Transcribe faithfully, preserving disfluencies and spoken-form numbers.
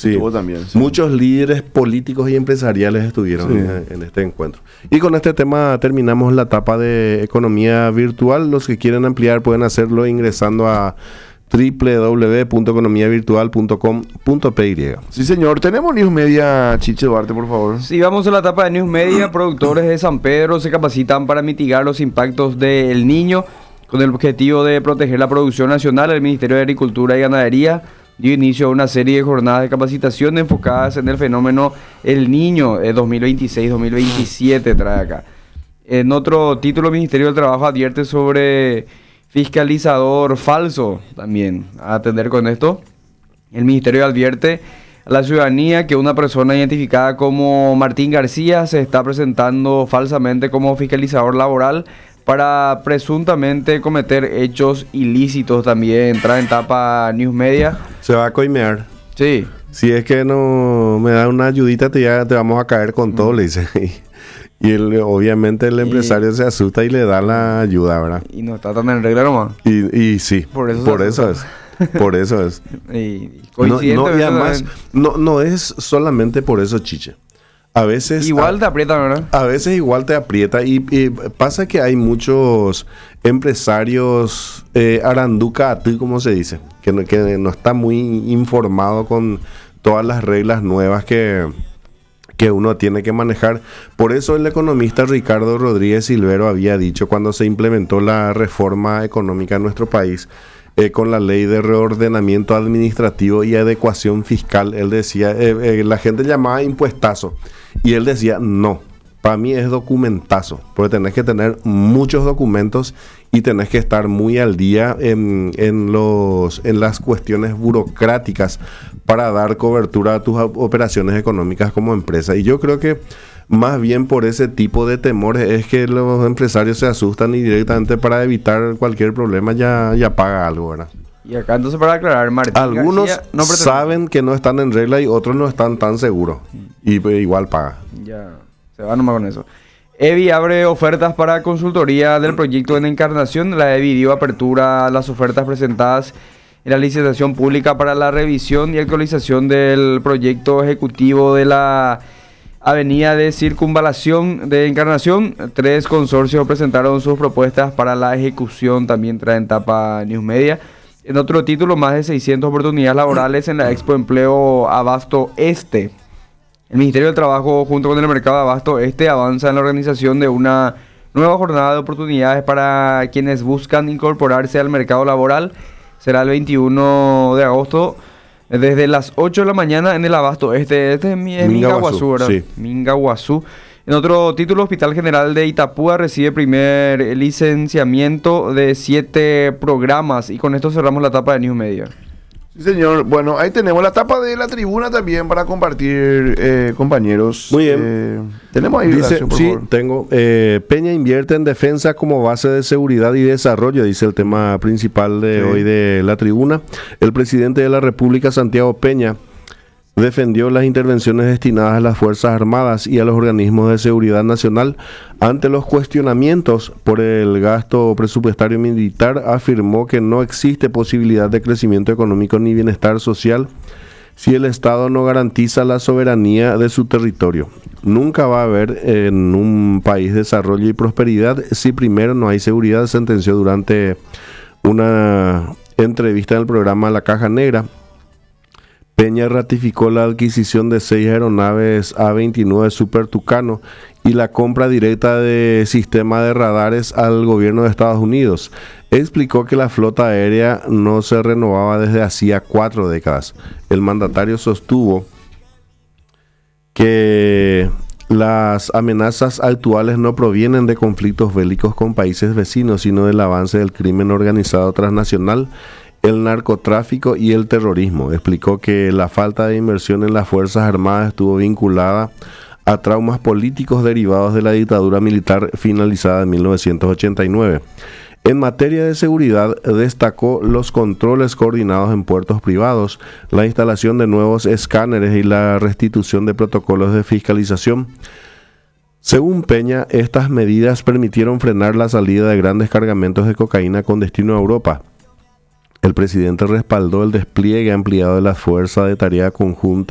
Sí. Estuvo también. Sí. Muchos líderes políticos y empresariales estuvieron Sí. en, en este encuentro. Y con este tema terminamos la etapa de economía virtual. Los que quieren ampliar pueden hacerlo ingresando a doble u doble u doble u punto economía virtual punto com punto p y. Sí, señor. Tenemos News Media, Chiche Duarte, por favor. Si vamos a la etapa de News Media, productores de San Pedro se capacitan para mitigar los impactos del Niño. Con el objetivo de proteger la producción nacional, el Ministerio de Agricultura y Ganadería dio inicio a una serie de jornadas de capacitación enfocadas en el fenómeno El Niño eh, dos mil veintiséis dos mil veintisiete, trae acá. En otro título, el Ministerio del Trabajo advierte sobre fiscalizador falso también. A atender con esto, el Ministerio advierte a la ciudadanía que una persona identificada como Martín García se está presentando falsamente como fiscalizador laboral para presuntamente cometer hechos ilícitos. También trae en tapa News Media. Se va a coimear. Sí. Si es que no me da una ayudita, te, ya, te vamos a caer con todo, le dice. Y el, obviamente el empresario y, se asusta y le da la ayuda, ¿verdad? Y no está tan en regla nomás. Y, y sí, por eso, por eso es. Por eso es. y, no, no, y además, no, no es solamente por eso, Chiche. A veces... Igual a, te aprieta, ¿verdad? A veces igual te aprieta. Y, y pasa que hay muchos empresarios eh, aranduca, como se dice, que no, que no está muy informado con todas las reglas nuevas que... que uno tiene que manejar. Por eso el economista Ricardo Rodríguez Silvero había dicho cuando se implementó la reforma económica en nuestro país, eh, con la ley de reordenamiento administrativo y adecuación fiscal, él decía, eh, eh, la gente llamaba impuestazo, y él decía, no, para mí es documentazo, porque tenés que tener muchos documentos y tenés que estar muy al día en, en, los, en las cuestiones burocráticas para dar cobertura a tus operaciones económicas como empresa. Y yo creo que más bien por ese tipo de temores es que los empresarios se asustan y directamente para evitar cualquier problema ya, ya paga algo, ¿verdad? Y acá entonces para aclarar, Martín Algunos García no pretende... saben que no están en regla y otros no están tan seguros. Y pues, igual paga. Ya, se va nomás con eso. EVI abre ofertas para consultoría del proyecto en Encarnación. La EVI dio apertura a las ofertas presentadas en la licitación pública para la revisión y actualización del proyecto ejecutivo de la avenida de circunvalación de Encarnación. Tres consorcios presentaron sus propuestas para la ejecución, también traen tapa News Media. En otro título, más de seiscientas oportunidades laborales en la Expo Empleo Abasto Este. El Ministerio del Trabajo, junto con el Mercado de Abasto Este, avanza en la organización de una nueva jornada de oportunidades para quienes buscan incorporarse al mercado laboral. Será el veintiuno de agosto, desde las ocho de la mañana en el Abasto Este. Este es Mingaguazú, ¿verdad? Sí. Mingaguazú. En otro título, Hospital General de Itapúa recibe primer licenciamiento de siete programas. Y con esto cerramos la etapa de News Media. Sí, señor. Bueno, ahí tenemos la tapa de la tribuna también para compartir, eh, compañeros. Muy bien. Eh, tenemos ahí. Dice, relación, por sí, favor. tengo. Eh, Peña invierte en defensa como base de seguridad y desarrollo, dice el tema principal de Sí. hoy de la tribuna. El presidente de la República, Santiago Peña, defendió las intervenciones destinadas a las Fuerzas Armadas y a los organismos de seguridad nacional ante los cuestionamientos por el gasto presupuestario militar. Afirmó que no existe posibilidad de crecimiento económico ni bienestar social si el Estado no garantiza la soberanía de su territorio. Nunca va a haber en un país desarrollo y prosperidad si primero no hay seguridad, sentenció durante una entrevista en el programa La Caja Negra. Peña ratificó la adquisición de seis aeronaves A veintinueve Super Tucano y la compra directa de sistema de radares al gobierno de Estados Unidos. Explicó que la flota aérea no se renovaba desde hacía cuatro décadas. El mandatario sostuvo que las amenazas actuales no provienen de conflictos bélicos con países vecinos, sino del avance del crimen organizado transnacional, el narcotráfico y el terrorismo. Explicó que la falta de inversión en las Fuerzas Armadas estuvo vinculada a traumas políticos derivados de la dictadura militar finalizada en mil novecientos ochenta y nueve. En materia de seguridad, destacó los controles coordinados en puertos privados, la instalación de nuevos escáneres y la restitución de protocolos de fiscalización. Según Peña, estas medidas permitieron frenar la salida de grandes cargamentos de cocaína con destino a Europa. El presidente respaldó el despliegue ampliado de la Fuerza de Tarea Conjunta